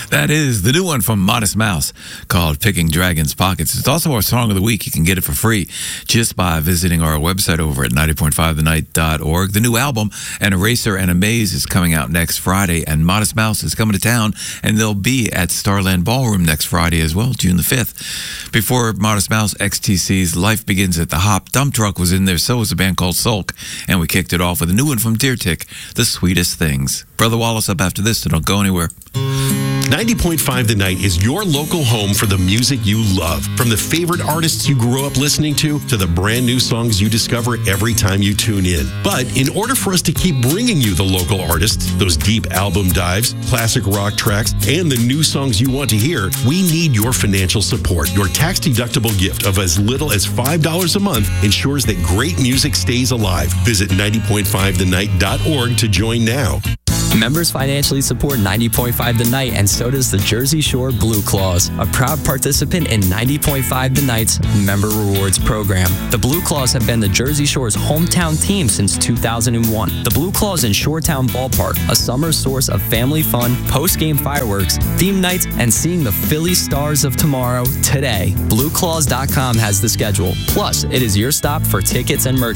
That is the new one from Modest Mouse called Picking Dragon's Pockets. It's also our song of the week. You can get it for free just by visiting our website over at 90.5thenight.org. The new album, An Eraser and a Maze, is coming out next Friday, and Modest Mouse is coming to town, and they'll be at Starland Ballroom next Friday as well, June the 5th. Before Modest Mouse, XTC's Life Begins at the Hop Dump Truck was in there, so was a band called Sulk, and we kicked it off with a new one from Deer Tick, The Sweetest Things. Brother Wallace up after this, so don't go anywhere. 90.5 The Night is your local home for the music you love. From the favorite artists you grew up listening to the brand new songs you discover every time you tune in. But in order for us to keep bringing you the local artists, those deep album dives, classic rock tracks, and the new songs you want to hear, we need your financial support. Your tax-deductible gift of as little as $5 a month ensures that great music stays alive. Visit 90.5thenight.org to join now. Members financially support 90.5 The Night, and so does the Jersey Shore Blue Claws, a proud participant in 90.5 The Night's Member Rewards program. The Blue Claws have been the Jersey Shore's hometown team since 2001. The Blue Claws in Shoretown Ballpark, a summer source of family fun, post-game fireworks, theme nights, and seeing the Philly Stars of tomorrow today. BlueClaws.com has the schedule. Plus, it is your stop for tickets and merchandise.